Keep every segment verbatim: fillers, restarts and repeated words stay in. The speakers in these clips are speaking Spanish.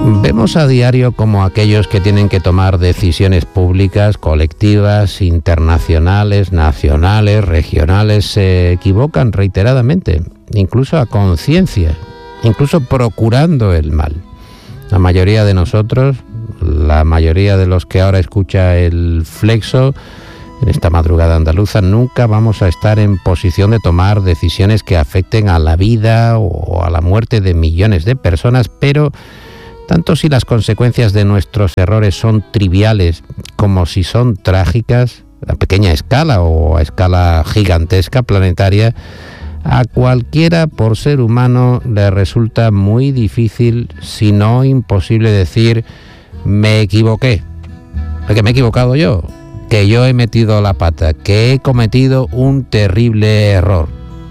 Vemos a diario como aquellos que tienen que tomar decisiones públicas, colectivas, internacionales, nacionales, regionales, se equivocan reiteradamente, incluso a conciencia, incluso procurando el mal. La mayoría de nosotros, la mayoría de los que ahora escucha el Flexo, en esta madrugada andaluza, nunca vamos a estar en posición de tomar decisiones que afecten a la vida o a la muerte de millones de personas, pero tanto si las consecuencias de nuestros errores son triviales como si son trágicas, a pequeña escala o a escala gigantesca, planetaria, a cualquiera por ser humano le resulta muy difícil, si no imposible, decir me equivoqué, porque me he equivocado yo, que yo he metido la pata, que he cometido un terrible error.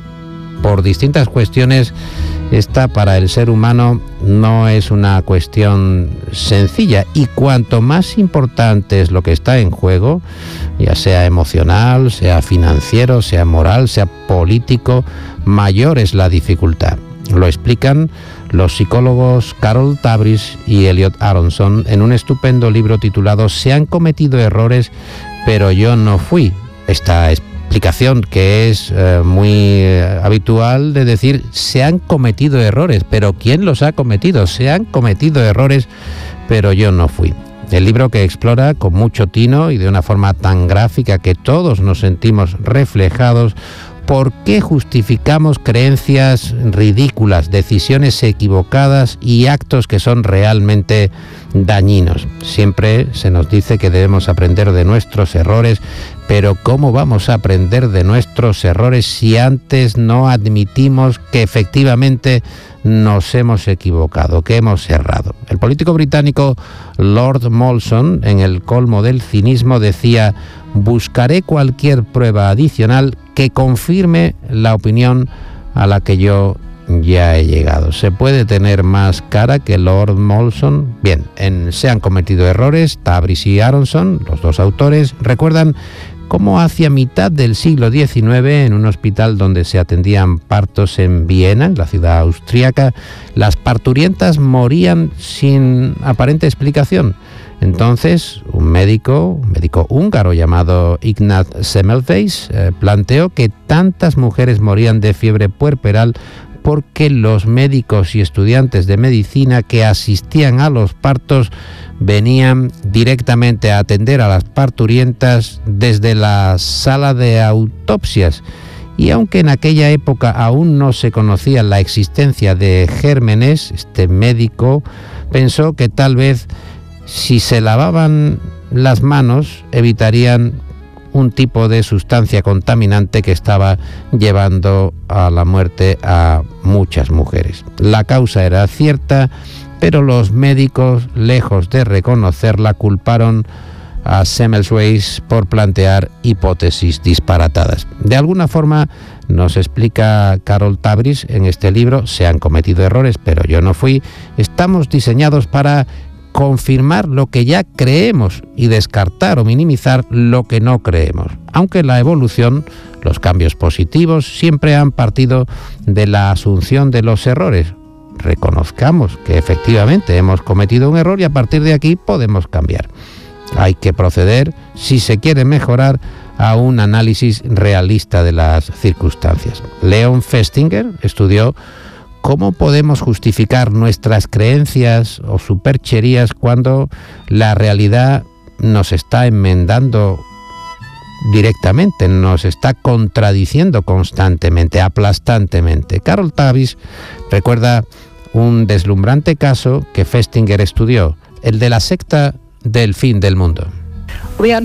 Por distintas cuestiones, esta para el ser humano no es una cuestión sencilla, y cuanto más importante es lo que está en juego, ya sea emocional, sea financiero, sea moral, sea político, mayor es la dificultad. Lo explican los psicólogos Carol Tabris y Elliot Aronson en un estupendo libro titulado Se han cometido errores, pero yo no fui. Esta explicación que es eh, muy eh, habitual de decir se han cometido errores, pero ¿quién los ha cometido? Se han cometido errores, pero yo no fui. El libro que explora con mucho tino y de una forma tan gráfica que todos nos sentimos reflejados por qué justificamos creencias ridículas, decisiones equivocadas y actos que son realmente dañinos. Siempre se nos dice que debemos aprender de nuestros errores, pero ¿cómo vamos a aprender de nuestros errores si antes no admitimos que efectivamente nos hemos equivocado, que hemos errado? El político británico Lord Molson, en el colmo del cinismo, decía: buscaré cualquier prueba adicional que confirme la opinión a la que yo ya he llegado. ¿Se puede tener más cara que Lord Molson? Bien, en Se han cometido errores, Tabris y Aronson, los dos autores, recuerdan cómo hacia mitad del siglo diecinueve, en un hospital donde se atendían partos en Viena, en la ciudad austríaca, las parturientas morían sin aparente explicación. Entonces, un médico, un médico húngaro llamado Ignaz Semmelweis, eh, planteó que tantas mujeres morían de fiebre puerperal porque los médicos y estudiantes de medicina que asistían a los partos venían directamente a atender a las parturientas desde la sala de autopsias. Y aunque en aquella época aún no se conocía la existencia de gérmenes, este médico pensó que tal vez si se lavaban las manos evitarían un tipo de sustancia contaminante que estaba llevando a la muerte a muchas mujeres. La causa era cierta, pero los médicos, lejos de reconocerla, culparon a Semmelweis por plantear hipótesis disparatadas. De alguna forma, nos explica Carol Tabris en este libro, Se han cometido errores, pero yo no fui, estamos diseñados para confirmar lo que ya creemos y descartar o minimizar lo que no creemos. Aunque la evolución, los cambios positivos, siempre han partido de la asunción de los errores. Reconozcamos que efectivamente hemos cometido un error y a partir de aquí podemos cambiar. Hay que proceder, si se quiere mejorar, a un análisis realista de las circunstancias. Leon Festinger estudió ¿cómo podemos justificar nuestras creencias o supercherías cuando la realidad nos está enmendando directamente, nos está contradiciendo constantemente, aplastantemente? Carol Tabris recuerda un deslumbrante caso que Festinger estudió, el de la secta del fin del mundo. Leon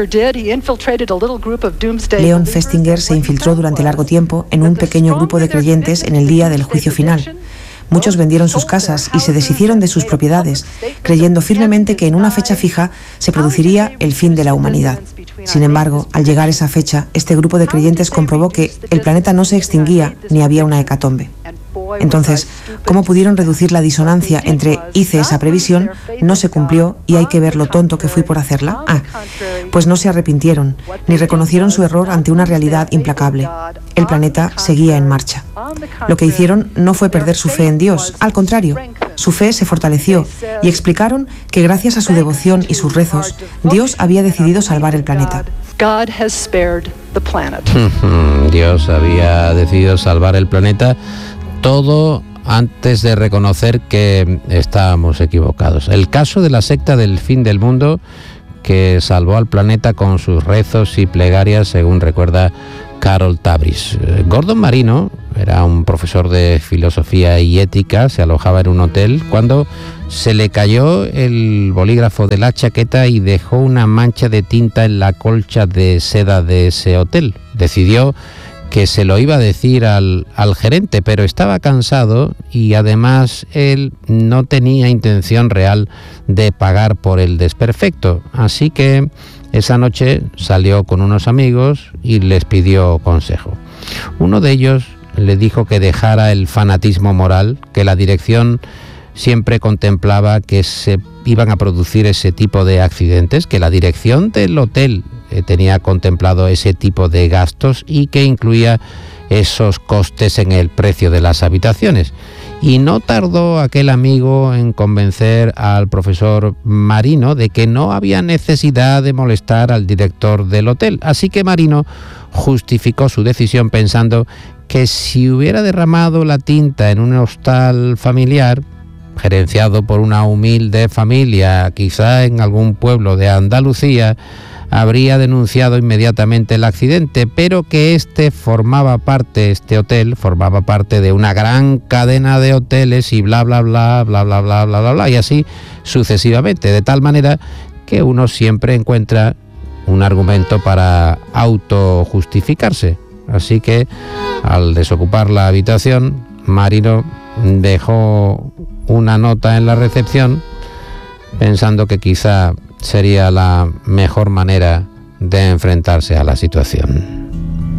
Festinger se infiltró durante largo tiempo en un pequeño grupo de creyentes en el día del juicio final. Muchos vendieron sus casas y se deshicieron de sus propiedades, creyendo firmemente que en una fecha fija se produciría el fin de la humanidad. Sin embargo, al llegar esa fecha, este grupo de creyentes comprobó que el planeta no se extinguía ni había una hecatombe. Entonces, ¿cómo pudieron reducir la disonancia entre hice esa previsión, no se cumplió y hay que ver lo tonto que fui por hacerla? Ah, pues no se arrepintieron, ni reconocieron su error ante una realidad implacable. El planeta seguía en marcha. Lo que hicieron no fue perder su fe en Dios, al contrario, Su fe se fortaleció y explicaron que gracias a su devoción y sus rezos, Dios había decidido salvar el planeta. Dios había decidido salvar el planeta, todo antes de reconocer que estábamos equivocados. El caso de la secta del fin del mundo, que salvó al planeta con sus rezos y plegarias, según recuerda Carol Tabris. Gordon Marino era un profesor de filosofía y ética, se alojaba en un hotel cuando se le cayó el bolígrafo de la chaqueta y dejó una mancha de tinta en la colcha de seda de ese hotel. Decidió que se lo iba a decir al, al gerente, pero estaba cansado y además él no tenía intención real de pagar por el desperfecto. Así que esa noche salió con unos amigos y les pidió consejo. Uno de ellos le dijo que dejara el fanatismo moral, que la dirección siempre contemplaba que se iban a producir ese tipo de accidentes, que la dirección del hotel eh, tenía contemplado ese tipo de gastos y que incluía esos costes en el precio de las habitaciones. Y no tardó aquel amigo en convencer al profesor Marino de que no había necesidad de molestar al director del hotel. Así que Marino justificó su decisión pensando que si hubiera derramado la tinta en un hostal familiar, gerenciado por una humilde familia, quizá en algún pueblo de Andalucía, habría denunciado inmediatamente el accidente, pero que este formaba parte, este hotel formaba parte de una gran cadena de hoteles y bla bla bla bla bla bla bla bla bla y así sucesivamente, de tal manera que uno siempre encuentra un argumento para autojustificarse. Así que al desocupar la habitación, Marino dejó una nota en la recepción pensando que quizá sería la mejor manera de enfrentarse a la situación.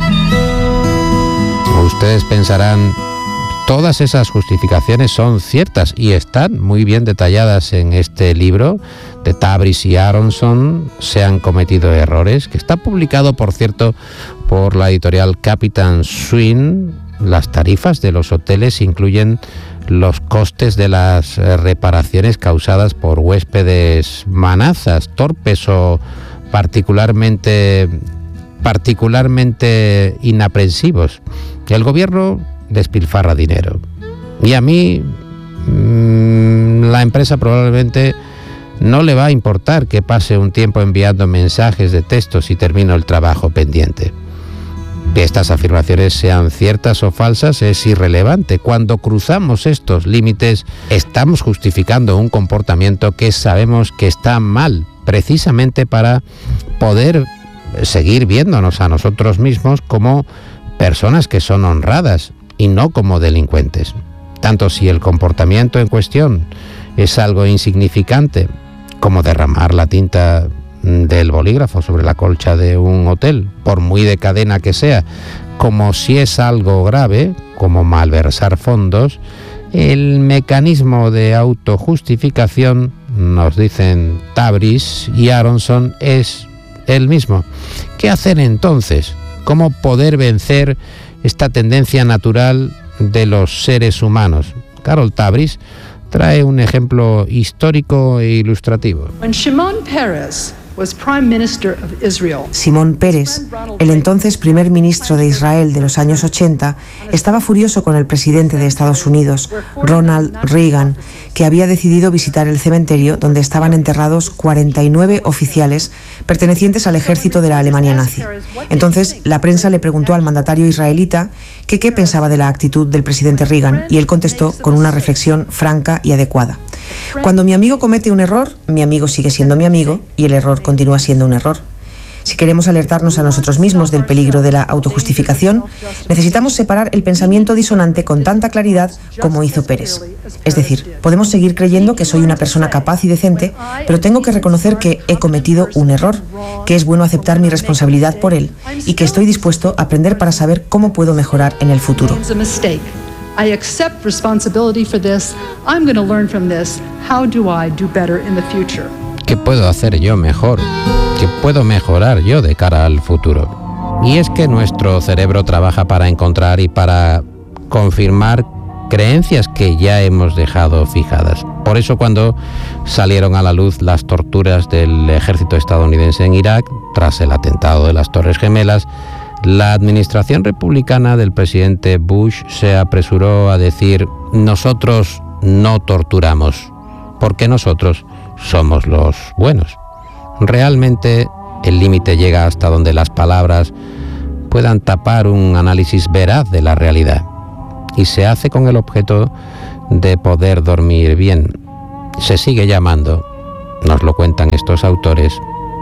Ustedes pensarán, todas esas justificaciones son ciertas y están muy bien detalladas en este libro de Tabris y Aronson. Se han cometido errores, que está publicado, por cierto, por la editorial Capitán Swing. Las tarifas de los hoteles incluyen los costes de las reparaciones causadas por huéspedes manazas, torpes o particularmente, particularmente inaprensivos. El gobierno despilfarra dinero. Y a mí, mmm, la empresa probablemente no le va a importar que pase un tiempo enviando mensajes de texto si termino el trabajo pendiente. Que estas afirmaciones sean ciertas o falsas es irrelevante. Cuando cruzamos estos límites, estamos justificando un comportamiento que sabemos que está mal, precisamente para poder seguir viéndonos a nosotros mismos como personas que son honradas y no como delincuentes. Tanto si el comportamiento en cuestión es algo insignificante, como derramar la tinta del bolígrafo sobre la colcha de un hotel, por muy de cadena que sea, como si es algo grave, como malversar fondos, el mecanismo de autojustificación, nos dicen Tabris y Aronson, es el mismo. ¿Qué hacer entonces? ¿Cómo poder vencer esta tendencia natural de los seres humanos? Carol Tabris trae un ejemplo histórico e ilustrativo. When Shimon Peres was Prime Minister of Israel, Simón Peres, el entonces primer ministro de Israel de los años ochenta, estaba furioso con el presidente de Estados Unidos, Ronald Reagan, que había decidido visitar el cementerio donde estaban enterrados cuarenta y nueve oficiales pertenecientes al ejército de la Alemania nazi. Entonces, la prensa le preguntó al mandatario israelita que qué pensaba de la actitud del presidente Reagan, y él contestó con una reflexión franca y adecuada. Cuando mi amigo comete un error, mi amigo sigue siendo mi amigo y el error continúa siendo un error. Si queremos alertarnos a nosotros mismos del peligro de la autojustificación, necesitamos separar el pensamiento disonante con tanta claridad como hizo Pérez. Es decir, podemos seguir creyendo que soy una persona capaz y decente, pero tengo que reconocer que he cometido un error, que es bueno aceptar mi responsabilidad por él y que estoy dispuesto a aprender para saber cómo puedo mejorar en el futuro. I accept responsibility for this. I'm going to learn from this. How do I do better in the future? ¿Qué puedo hacer yo mejor? ¿Qué puedo mejorar yo de cara al futuro? Y es que nuestro cerebro trabaja para encontrar y para confirmar creencias que ya hemos dejado fijadas. Por eso cuando salieron a la luz las torturas del ejército estadounidense en Irak, tras el atentado de las Torres Gemelas, la administración republicana del presidente Bush se apresuró a decir: nosotros no torturamos, porque nosotros somos los buenos. Realmente el límite llega hasta donde las palabras puedan tapar un análisis veraz de la realidad, y se hace con el objeto de poder dormir bien. Se sigue llamando, nos lo cuentan estos autores,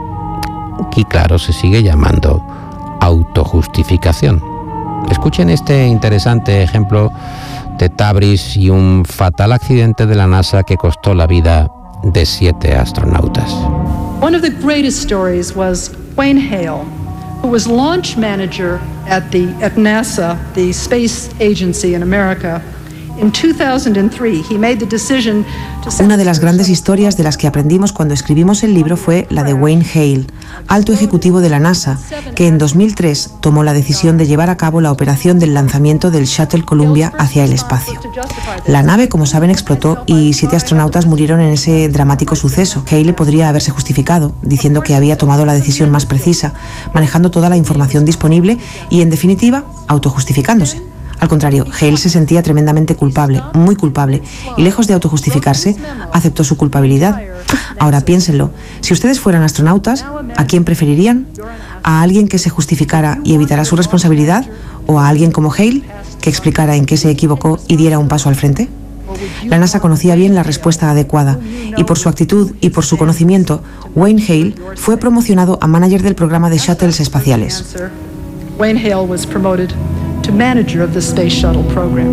y claro, se sigue llamando autojustificación. Escuchen este interesante ejemplo de Tabriz y un fatal accidente de la NASA que costó la vida de siete astronautas. One of the greatest stories was Wayne Hale, who was launch manager at the at NASA, the space agency in America. In two thousand three, he made the decision to send... Una de las grandes historias de las que aprendimos cuando escribimos el libro fue la de Wayne Hale, alto ejecutivo de la NASA, que en dos mil tres tomó la decisión de llevar a cabo la operación del lanzamiento del Shuttle Columbia hacia el espacio. La nave, como saben, explotó y siete astronautas murieron en ese dramático suceso. Hale podría haberse justificado, diciendo que había tomado la decisión más precisa, manejando toda la información disponible y, en definitiva, autojustificándose. Al contrario, Hale se sentía tremendamente culpable, muy culpable, y lejos de autojustificarse, aceptó su culpabilidad. Ahora piénsenlo, si ustedes fueran astronautas, ¿a quién preferirían? ¿A alguien que se justificara y evitara su responsabilidad? ¿O a alguien como Hale, que explicara en qué se equivocó y diera un paso al frente? La NASA conocía bien la respuesta adecuada, y por su actitud y por su conocimiento, Wayne Hale fue promocionado a manager del programa de shuttles espaciales. Wayne Hale was promoted to manager of the Space Shuttle program.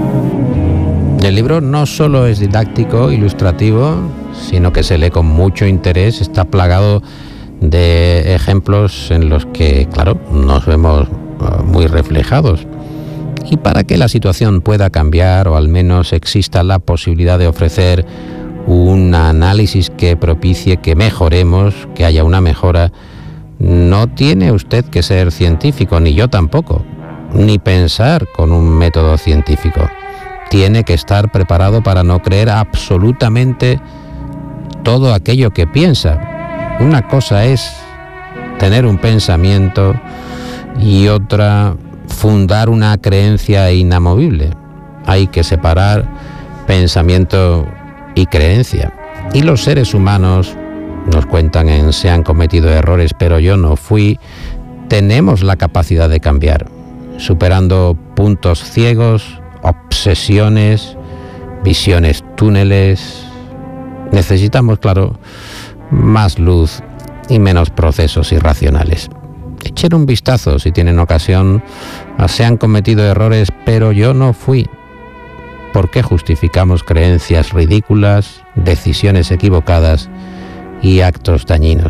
El libro no solo es didáctico, ilustrativo, sino que se lee con mucho interés. Está plagado de ejemplos en los que, claro, nos vemos muy reflejados. Y para que la situación pueda cambiar, o al menos exista la posibilidad de ofrecer un análisis que propicie que mejoremos, que haya una mejora, no tiene usted que ser científico, ni yo tampoco, ni pensar con un método científico. Tiene que estar preparado para no creer absolutamente todo aquello que piensa. Una cosa es tener un pensamiento y otra fundar una creencia inamovible. Hay que separar pensamiento y creencia. Y los seres humanos, nos cuentan en Se han cometido errores, pero yo no fui, tenemos la capacidad de cambiar, superando puntos ciegos, obsesiones, visiones túneles. Necesitamos, claro, más luz y menos procesos irracionales. Echen un vistazo, si tienen ocasión, a Se han cometido errores, pero yo no fui. ¿Por qué justificamos creencias ridículas, decisiones equivocadas y actos dañinos?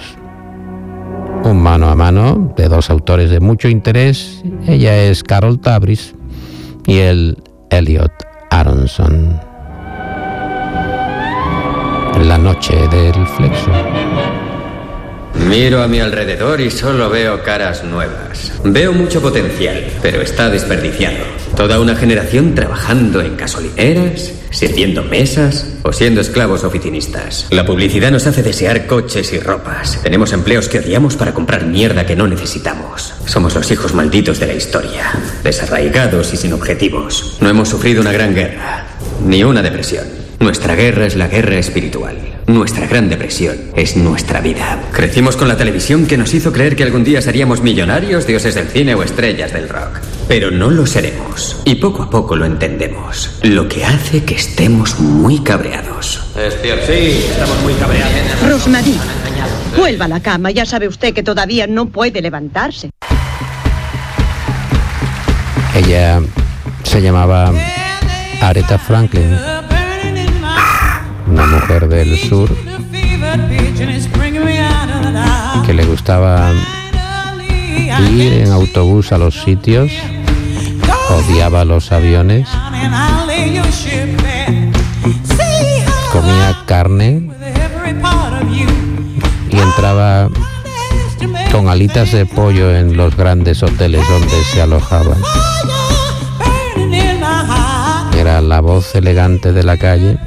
Un mano a mano de dos autores de mucho interés. Ella es Carol Tabriz y él, Elliot Aronson. La noche del Flexo. Miro a mi alrededor y solo veo caras nuevas. Veo mucho potencial, pero está desperdiciado. Toda una generación trabajando en gasolineras, sirviendo mesas o siendo esclavos oficinistas. La publicidad nos hace desear coches y ropas. Tenemos empleos que odiamos para comprar mierda que no necesitamos. Somos los hijos malditos de la historia, desarraigados y sin objetivos. No hemos sufrido una gran guerra, ni una depresión. Nuestra guerra es la guerra espiritual. Nuestra gran depresión es nuestra vida. Crecimos con la televisión que nos hizo creer que algún día seríamos millonarios, dioses del cine o estrellas del rock. Pero no lo seremos. Y poco a poco lo entendemos. Lo que hace que estemos muy cabreados. Es cierto. Sí, estamos muy cabreados. Rosemary, vuelva a la cama. Ya sabe usted que todavía no puede levantarse. Ella se llamaba Aretha Franklin, una mujer del sur que le gustaba ir en autobús a los sitios, odiaba los aviones, comía carne y entraba con alitas de pollo en los grandes hoteles donde se alojaban. Era la voz elegante de la calle,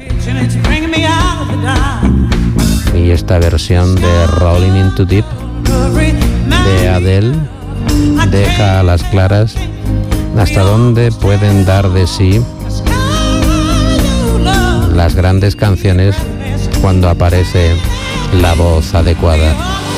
y esta versión de Rolling Into Deep de Adele deja a las claras hasta dónde pueden dar de sí las grandes canciones cuando aparece la voz adecuada.